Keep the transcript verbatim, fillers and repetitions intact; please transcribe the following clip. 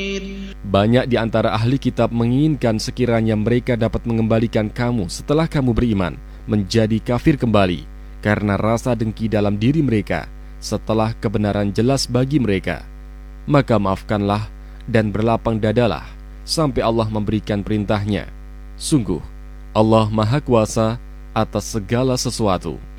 Banyak di antara ahli kitab menginginkan sekiranya mereka dapat mengembalikan kamu setelah kamu beriman menjadi kafir kembali, karena rasa dengki dalam diri mereka setelah kebenaran jelas bagi mereka. Maka maafkanlah dan berlapang dadalah sampai Allah memberikan perintahnya. Sungguh Allah Maha Kuasa atas segala sesuatu.